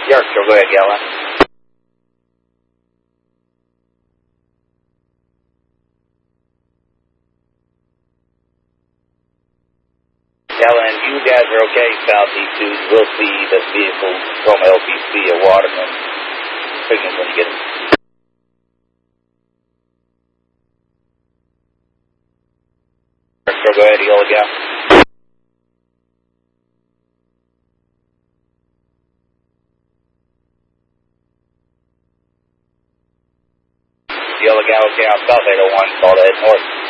Yorkshire, go ahead, Yellen. Yellen, you guys are okay, southeast 2. We'll see the vehicle from LPC at Waterman. Signal when you get it. Yorkshire, go ahead, Eagle again. Yellow Gal, okay, on South 801, call to head north.